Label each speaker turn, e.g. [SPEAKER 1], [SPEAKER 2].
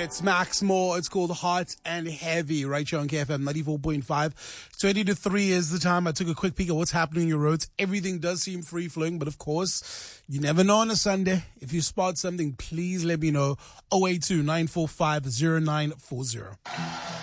[SPEAKER 1] It's Max Moore. It's called Hot and Heavy right here on KFM 94.5. 20 to 3 is the time. I took a quick peek at what's happening on your roads. Everything does seem free flowing, but of course, you never know on a Sunday. If you spot something, please let me know. 082 945 0940.